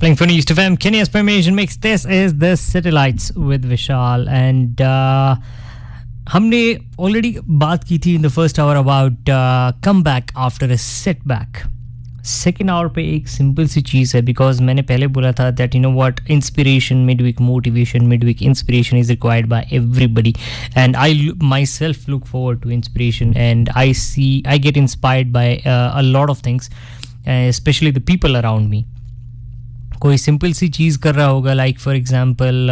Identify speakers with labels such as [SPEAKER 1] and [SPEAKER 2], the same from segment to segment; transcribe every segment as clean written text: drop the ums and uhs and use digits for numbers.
[SPEAKER 1] Playing for East FM, Kenya's Premiation Mix. This is the City Lights with Vishal. And हमने already बात की थी in the first hour about comeback after a setback. Second hour पे एक simple सी चीज़ है, because मैंने पहले बोला था that you know what, inspiration midweek, motivation midweek, inspiration is required by everybody, and I myself look forward to inspiration, and I get inspired by a lot of things, especially the people around me. कोई simple सी चीज़ कर रहा होगा, like for example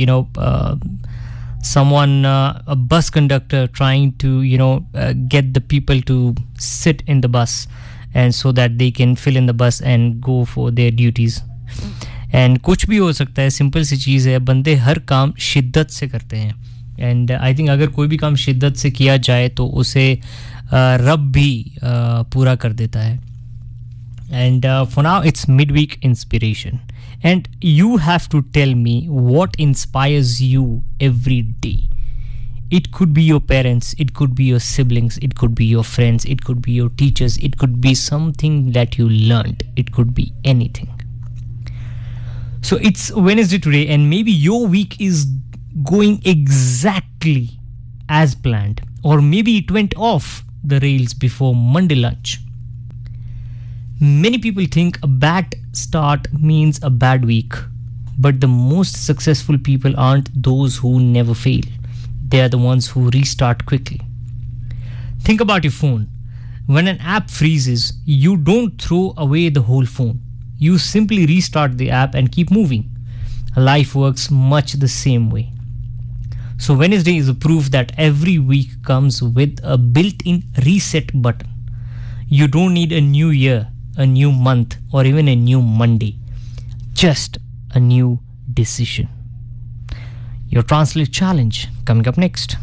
[SPEAKER 1] someone a bus conductor trying to get the people to sit in the bus, and so that they can fill in the bus and go for their duties. And कुछ भी हो सकता है, simple सी चीज़ है, बंदे हर काम शिद्दत से करते हैं, and I think अगर कोई भी काम शिद्दत से किया जाए तो उसे रब भी पूरा कर देता है. And for now it's midweek inspiration, and you have to tell me what inspires you every day. It could be your parents, it could be your siblings, it could be your friends, it could be your teachers, it could be something that you learned, it could be anything. So it's Wednesday today, and maybe your week is going exactly as planned, or maybe it went off the rails before Monday lunch. Many people think a bad start means a bad week, but the most successful people aren't those who never fail. They are the ones who restart quickly. Think about your phone. When an app freezes, you don't throw away the whole phone. You simply restart the app and keep moving. Life works much the same way. So Wednesday is a proof that every week comes with a built-in reset button. You don't need a new year, a new month, or even a new Monday. Just a new decision. Your Translate Challenge coming up next.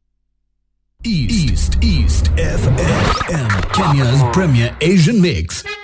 [SPEAKER 2] East FM, Kenya's premier Asian mix.